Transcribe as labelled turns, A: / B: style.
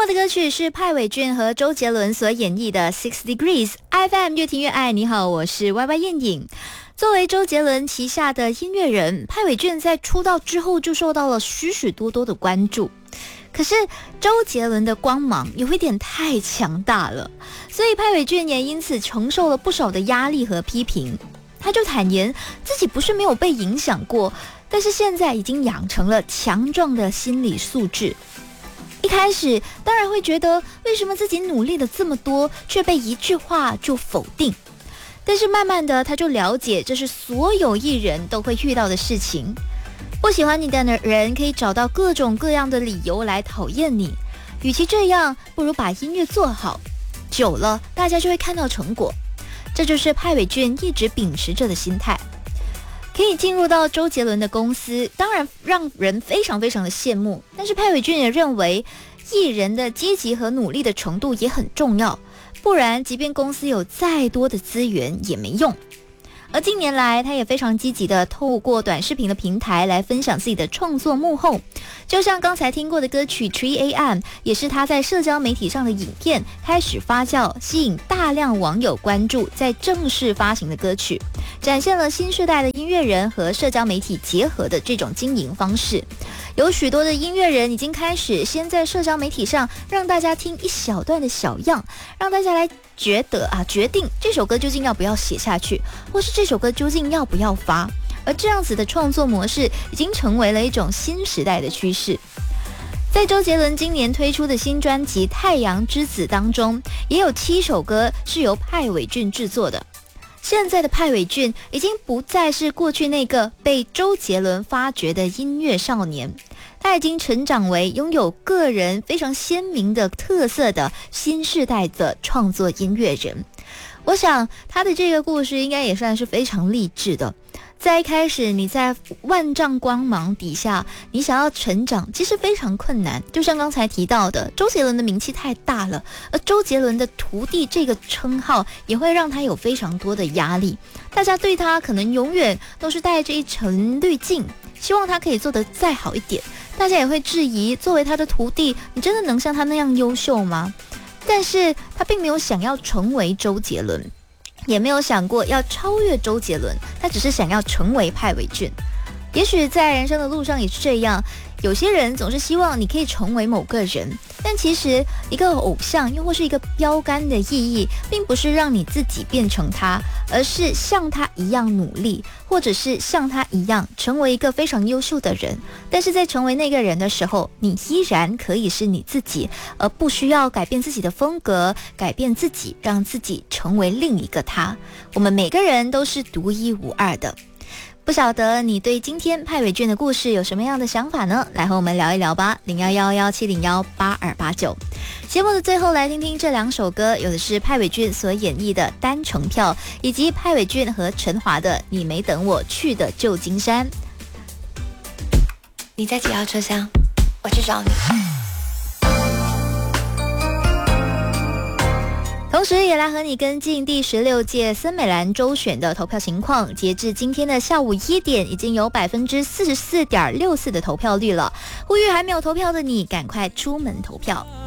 A: 过的歌曲是派伟俊和周杰伦所演绎的 Six Degrees。FM 越听越爱，你好，我是 YY 燕颖。作为周杰伦旗下的音乐人，派伟俊在出道之后就受到了许许多多的关注。可是周杰伦的光芒有一点太强大了，所以派伟俊也因此承受了不少的压力和批评。他就坦言自己不是没有被影响过，但是现在已经养成了强壮的心理素质。一开始当然会觉得为什么自己努力了这么多，却被一句话就否定。但是慢慢的他就了解这是所有艺人都会遇到的事情。不喜欢你的人可以找到各种各样的理由来讨厌你，与其这样，不如把音乐做好，久了大家就会看到成果。这就是派伟俊一直秉持着的心态。可以进入到周杰伦的公司，当然让人非常非常的羡慕，但是派伟俊也认为艺人的积极和努力的程度也很重要，不然即便公司有再多的资源也没用。而近年来他也非常积极的透过短视频的平台来分享自己的创作幕后，就像刚才听过的歌曲 3AM 也是他在社交媒体上的影片开始发酵，吸引大量网友关注，在正式发行的歌曲，展现了新世代的音乐人和社交媒体结合的这种经营方式。有许多的音乐人已经开始先在社交媒体上让大家听一小段的小样，让大家来决定这首歌究竟要不要写下去，或是这首歌究竟要不要发。而这样子的创作模式已经成为了一种新时代的趋势。在周杰伦今年推出的新专辑《太阳之子》当中，也有7首歌是由派伟俊制作的。现在的派伟俊已经不再是过去那个被周杰伦发掘的音乐少年，他已经成长为拥有个人非常鲜明的特色的新世代的创作音乐人。我想他的这个故事应该也算是非常励志的。在一开始你在万丈光芒底下，你想要成长其实非常困难，就像刚才提到的，周杰伦的名气太大了，而周杰伦的徒弟这个称号也会让他有非常多的压力，大家对他可能永远都是带着一层滤镜，希望他可以做得再好一点。大家也会质疑，作为他的徒弟，你真的能像他那样优秀吗？但是他并没有想要成为周杰伦，也没有想过要超越周杰伦，他只是想要成为派伟俊。也许在人生的路上也是这样，有些人总是希望你可以成为某个人，但其实一个偶像又或是一个标杆的意义，并不是让你自己变成他，而是像他一样努力，或者是像他一样成为一个非常优秀的人。但是在成为那个人的时候，你依然可以是你自己，而不需要改变自己的风格，改变自己，让自己成为另一个他。我们每个人都是独一无二的。不晓得你对今天派伟俊的故事有什么样的想法呢？来和我们聊一聊吧，0111701829。节目的最后来听听这2首歌，有的是派伟俊所演绎的《单程票》，以及派伟俊和陈华的《你没等我去的旧金山》。
B: 你在几号车厢？我去找你。
A: 同时也来和你跟进第16届森美兰周选的投票情况，截至今天的下午1点，已经有 44.64% 的投票率了。呼吁还没有投票的你，赶快出门投票。